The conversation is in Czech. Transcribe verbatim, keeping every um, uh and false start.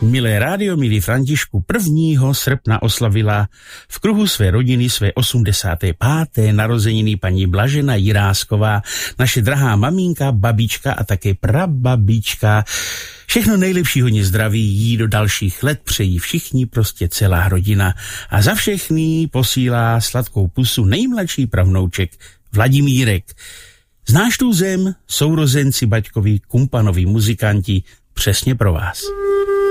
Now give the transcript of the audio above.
Milé rádio, milý Františku, prvního srpna oslavila v kruhu své rodiny své osmdesáté páté narozeniny paní Blažena Jirásková, naše drahá maminka, babička a také prababička. Všechno nejlepší, hodně zdraví jí do dalších let přejí všichni, prostě celá rodina. A za všechny posílá sladkou pusu nejmladší pravnouček Vladimírek. Znáš tu zem, sourozenci Baťkovi, kumpanovi muzikanti, přesně pro vás.